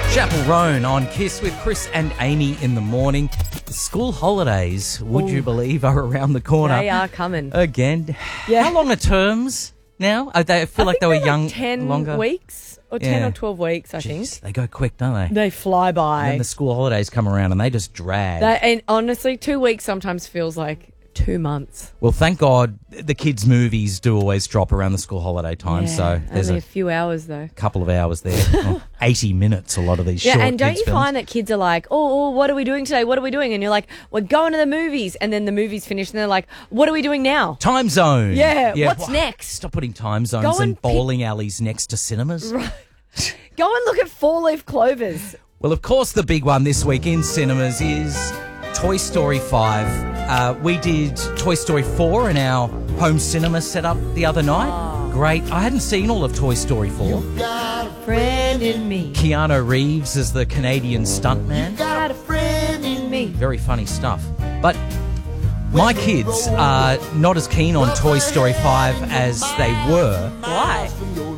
Chapel Roan on Kiss with Chris and Amy in the morning. The school holidays, would you believe, are around the corner. They are coming. Again. Yeah. How long are terms now? I feel like they were young. 10 longer. weeks or 10 or 12 weeks, I think. They go quick, don't they? They fly by. And then the school holidays come around and they just drag. And honestly, 2 weeks sometimes feels like 2 months. Well, thank God the kids' movies do always drop around the school holiday time. Yeah, So there's only a a few hours though. couple of hours there. 80 minutes, a lot of these short Yeah, and don't kids you films. find that kids are like, oh, what are we doing today? What are we doing? And you're like, we're going to the movies. And then the movie's finished and they're like, what are we doing now? Time zone. Yeah, what's next? Stop putting time zones Go and and bowling alleys next to cinemas. Go and look at four-leaf clovers. Well, of course, the big one this week in cinemas is Toy Story 5. We did Toy Story 4 in our home cinema setup the other night. Great. I hadn't seen all of Toy Story 4. Got a friend in me. Keanu Reeves as the Canadian stuntman. Got a friend in me. Very funny stuff. But my kids are not as keen on Toy Story 5 as they were. Why?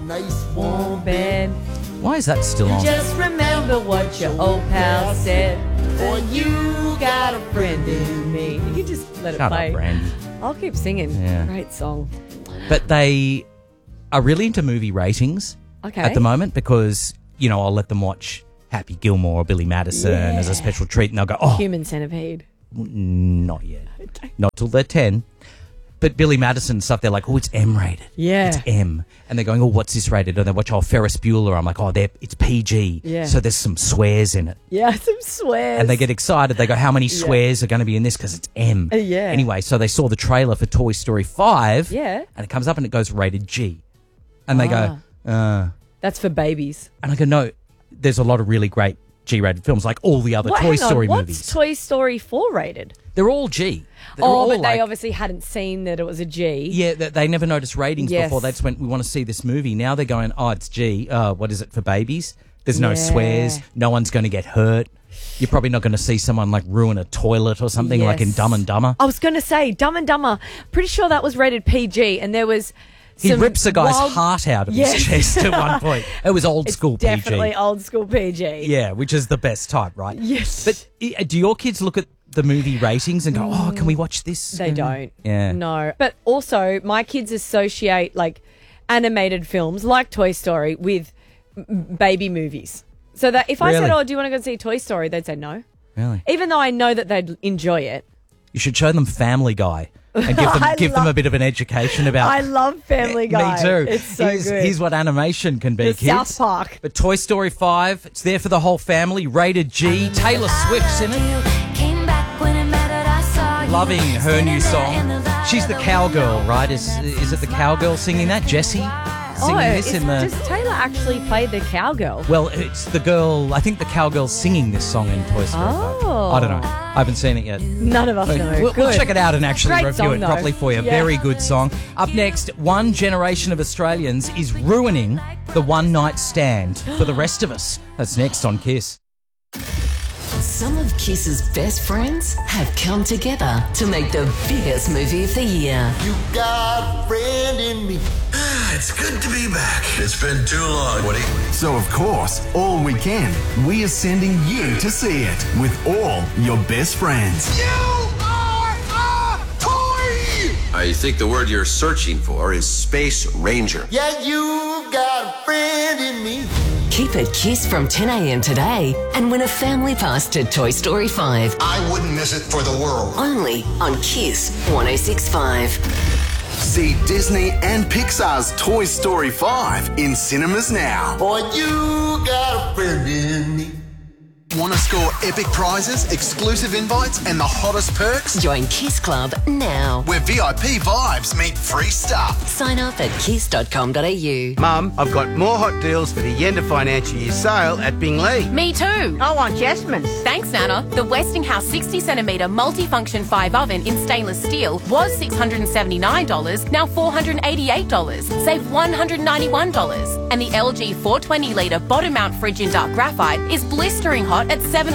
Warm bed. Why is that still on? Just remember what your old pal said. For you got a friend in me. You can just let it Shut play. up, Randy. I'll keep singing. Yeah. Great song. But they are really into movie ratings Okay. at the moment because, I'll let them watch Happy Gilmore or Billy Madison as a special treat and they'll go, oh, Human Centipede. not yet. Not till they're 10. But Billy Madison and stuff, they're like, oh, it's M rated. Yeah. It's M. And they're going, oh, what's this rated? And they watch, Ferris Bueller. I'm like, it's PG. Yeah. So there's some swears in it. Yeah, some swears. And they get excited. They go, how many swears are going to be in this? Because it's M. Yeah. Anyway, so they saw the trailer for Toy Story 5. Yeah. And it comes up and it goes rated G. And they go, That's for babies. And I go, no, there's a lot of really great G-rated films, like all the other Toy hang on, Story what's movies. Toy Story 4 rated? They're all G. They're all But like, they obviously hadn't seen that it was a G. Yeah, they never noticed ratings Yes. before. They just went, we want to see this movie. Now they're going, it's G. What is it for babies? There's no Yeah. swears. No one's going to get hurt. You're probably not going to see someone like ruin a toilet or something like in Yes. Dumb and Dumber. I was going to say, Dumb and Dumber, pretty sure that was rated PG, and there was He some rips a guy's wild- heart out of Yes. his chest at one point. It was old school PG. Definitely old school PG. Yeah, which is the best type, right? Yes. But do your kids look at the movie ratings and go, can we watch this? They don't. Yeah. No. But also, my kids associate like animated films like Toy Story with baby movies. So that if I said, Really? do you want to go see Toy Story? They'd say no. Really? Even though I know that they'd enjoy it. You should show them Family Guy and give them a bit of an education about. I love Family Guy. Me too. It's so good. Here's what animation can be, The kids. South Park. But Toy Story 5, it's there for the whole family. Rated G. Taylor Swift's in it. Loving her new song. She's the cowgirl, right? Is it the cowgirl singing that? Jessie singing this in the. Does Taylor actually play the cowgirl? Well, it's the girl. I think the cowgirl's singing this song in Toy Story 5. Oh. I don't know. I haven't seen it yet. None of us know. We'll Good. check it out and actually Great review song, it though. properly for you. Yeah. Very good song. Up next, one generation of Australians is ruining the one night stand for the rest of us. That's next on Kiss. Some of Kiss's best friends have come together to make the biggest movie of the year. You got a friend in me. It's good to be back. It's been too long, Woody. So, of course, all weekend, we are sending you to see it with all your best friends. You are a toy! I think the word you're searching for is Space Ranger. Yeah, you got a friend in me. Keep it Kiss from 10 a.m. today and win a family pass to Toy Story 5. I wouldn't miss it for the world. Only on Kiss 106.5. See Disney and Pixar's Toy Story 5 in cinemas now. Boy, you got a friend in me. Want to score epic prizes, exclusive invites, and the hottest perks? Join Kiss Club now. Where VIP vibes meet free stuff. Sign up at kiss.com.au. Mum, I've got more hot deals for the end of financial year sale at Bingley. Me too. I want Jasmine's. Thanks, Nana. The Westinghouse 60cm multifunction 5 oven in stainless steel was $679, now $488. Save $191. And the LG 420 litre bottom mount fridge in dark graphite is blistering hot lot at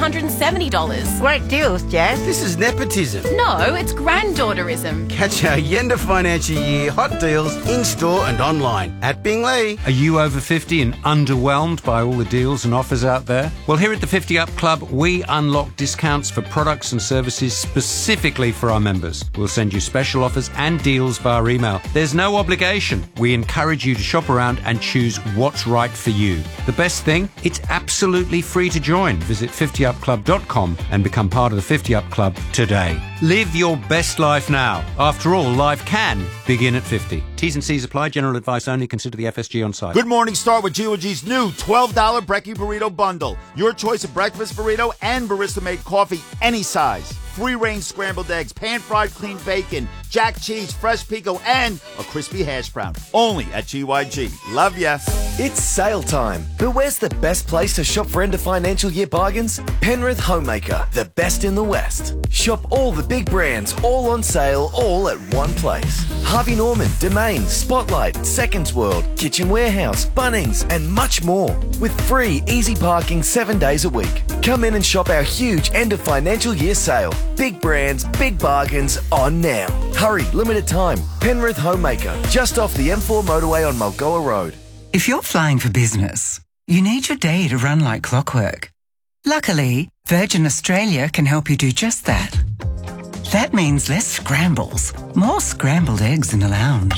$770. Great deals, Jazz. This is nepotism. No, it's granddaughterism. Catch our Yenda Financial Year hot deals in-store and online at Bingley. Are you over 50 and underwhelmed by all the deals and offers out there? Well, here at the 50 Up Club, we unlock discounts for products and services specifically for our members. We'll send you special offers and deals via email. There's no obligation. We encourage you to shop around and choose what's right for you. The best thing, it's absolutely free to join. Visit 50upclub.com and become part of the 50 Up Club today. Live your best life now. After all, life can begin at 50. T's and C's apply. General advice only. Consider the FSG on site. Good morning. Start with G.O.G's new $12 Brekkie Burrito Bundle. Your choice of breakfast burrito and barista-made coffee, any size. Free-range scrambled eggs, pan-fried clean bacon, jack cheese, fresh pico, and a crispy hash brown. Only at GYG. Love ya. It's sale time, but where's the best place to shop for end of financial year bargains? Penrith Homemaker, the best in the West. Shop all the big brands, all on sale, all at one place. Harvey Norman, Domain, Spotlight, Seconds World, Kitchen Warehouse, Bunnings, and much more. With free, easy parking 7 days a week. Come in and shop our huge end of financial year sale. Big brands, big bargains, on now. Hurry, limited time. Penrith Homemaker, just off the M4 motorway on Mulgoa Road. If you're flying for business, you need your day to run like clockwork. Luckily, Virgin Australia can help you do just that. That means less scrambles, more scrambled eggs in the lounge.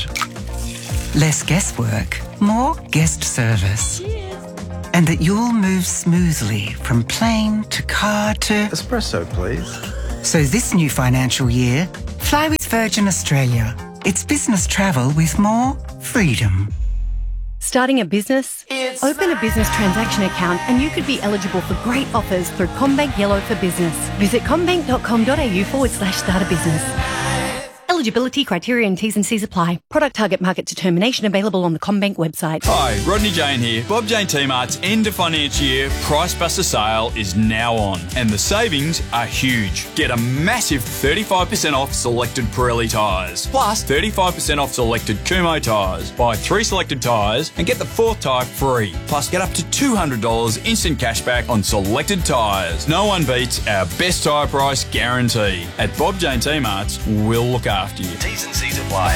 Less guesswork, more guest service. And that you'll move smoothly from plane to car to... Espresso, please. So this new financial year, fly with Virgin Australia. It's business travel with more freedom. Starting a business? Open a business transaction account and you could be eligible for great offers through CommBank Yellow for Business. Visit commbank.com.au/start a business. Eligibility criteria and T's and C's apply. Product target market determination available on the CommBank website. Hi, Rodney Jane here. Bob Jane T-Mart's end of financial year Price Buster sale is now on and the savings are huge. Get a massive 35% off selected Pirelli tyres, plus 35% off selected Kumho tyres. Buy 3 selected tyres and get the 4th tyre free. Plus get up to $200 instant cashback on selected tyres. No one beats our best tyre price guarantee. At Bob Jane T-Mart's, we'll look after you. T's and C's apply.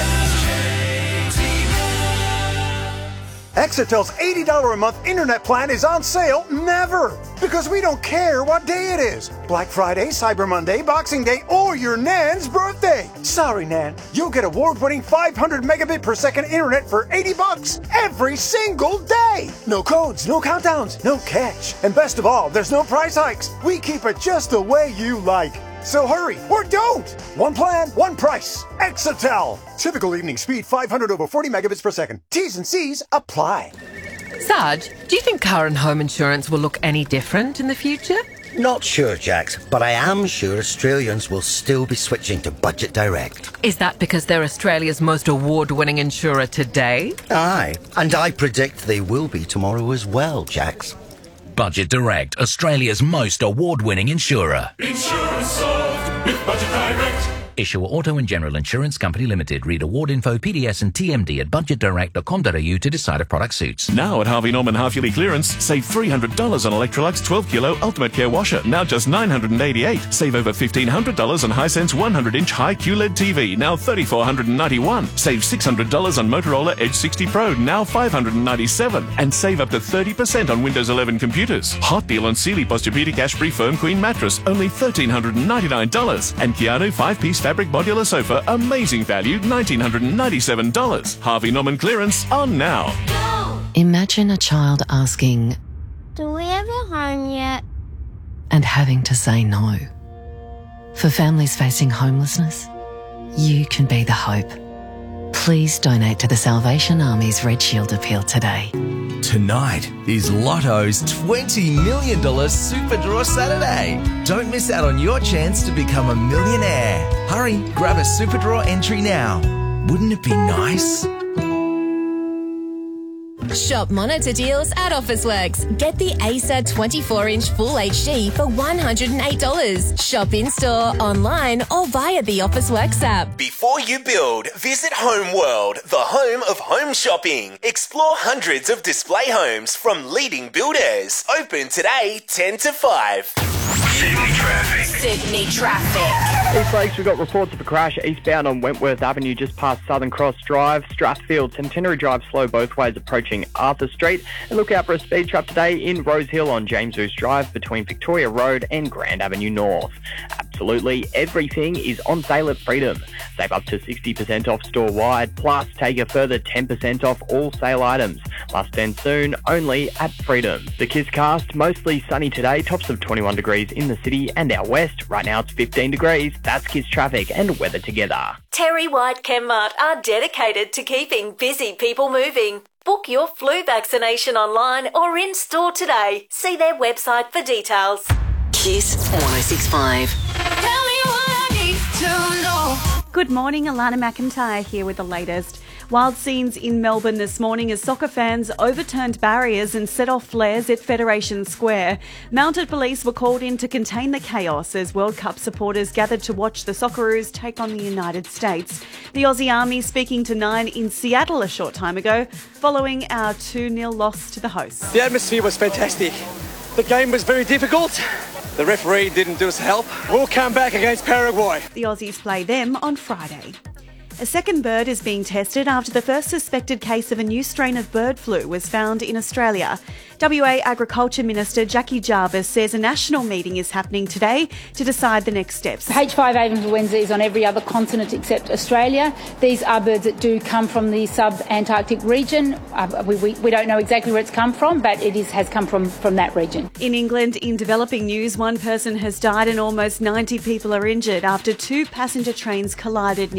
Exitel's $80 a month internet plan is on sale never, because we don't care what day it is. Black Friday, Cyber Monday, Boxing Day, or your Nan's birthday. Sorry, Nan, you'll get award-winning 500 megabit per second internet for $80 every single day. No codes, no countdowns, no catch. And best of all, there's no price hikes. We keep it just the way you like. So hurry, or don't! One plan, one price. Exitel. Typical evening speed 500 over 40 megabits per second. T's and C's apply. Sarge, do you think car and home insurance will look any different in the future? Not sure, Jax, but I am sure Australians will still be switching to Budget Direct. Is that because they're Australia's most award-winning insurer today? Aye, and I predict they will be tomorrow as well, Jax. Budget Direct, Australia's most award-winning insurer. Insurance solved with Budget Direct. Issuer Auto and General Insurance Company Limited. Read award info, PDS and TMD at budgetdirect.com.au to decide if product suits. Now at Harvey Norman half-yearly clearance, save $300 on Electrolux 12-kilo Ultimate Care Washer, now just $988. Save over $1,500 on Hisense 100-inch high QLED TV, now $3,491. Save $600 on Motorola Edge 60 Pro, now $597. And save up to 30% on Windows 11 computers. Hot deal on Sealy Posturepedic Ashbury Firm Queen Mattress, only $1,399. And Keanu 5-piece fabric modular sofa, amazing value, $1,997. Harvey Norman clearance on now. Imagine a child asking, "Do we have a home yet?" and having to say no. For families facing homelessness, you can be the hope. Please donate to the Salvation Army's Red Shield appeal today. Tonight is Lotto's $20 million Super Draw Saturday. Don't miss out on your chance to become a millionaire. Hurry, grab a Super Draw entry now. Wouldn't it be nice? Shop monitor deals at Officeworks. Get the Acer 24-inch Full HD for $108. Shop in-store, online or via the Officeworks app. Before you build, visit Home World, the home of home shopping. Explore hundreds of display homes from leading builders. Open today, 10 to 5. Sydney traffic. Sydney traffic. East Lakes, we've got reports of a crash eastbound on Wentworth Avenue just past Southern Cross Drive. Strathfield, Centenary Drive slow both ways approaching Arthur Street. And look out for a speed trap today in Rose Hill on James Ouse Drive between Victoria Road and Grand Avenue North. Absolutely everything is on sale at Freedom. Save up to 60% off store-wide, plus take a further 10% off all sale items. Must end soon, only at Freedom. The Kiss Cast, mostly sunny today, tops of 21 degrees in the city and out west. Right now it's 15 degrees. That's Kiss traffic and weather together. Terry White Chemmart are dedicated to keeping busy people moving. Book your flu vaccination online or in-store today. See their website for details. Kiss 106.5. Tell me what I need to know. Good morning, Alana McIntyre here with the latest. Wild scenes in Melbourne this morning as soccer fans overturned barriers and set off flares at Federation Square. Mounted police were called in to contain the chaos as World Cup supporters gathered to watch the Socceroos take on the United States. The Aussie Army speaking to Nine in Seattle a short time ago, following our 2-0 loss to the hosts. The atmosphere was fantastic. The game was very difficult. The referee didn't do us help. We'll come back against Paraguay. The Aussies play them on Friday. A second bird is being tested after the first suspected case of a new strain of bird flu was found in Australia. WA Agriculture Minister Jackie Jarvis says a national meeting is happening today to decide the next steps. H5 influenza is on every other continent except Australia. These are birds that do come from the sub-Antarctic region. We don't know exactly where it's come from, but it has come from that region. In England, in developing news, one person has died and almost 90 people are injured after 2 passenger trains collided near